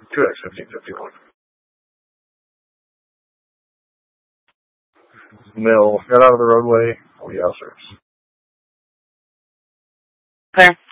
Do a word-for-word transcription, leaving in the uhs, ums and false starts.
two X fifteen fifty-one. Mill, got out of the roadway. We outserves. Clear.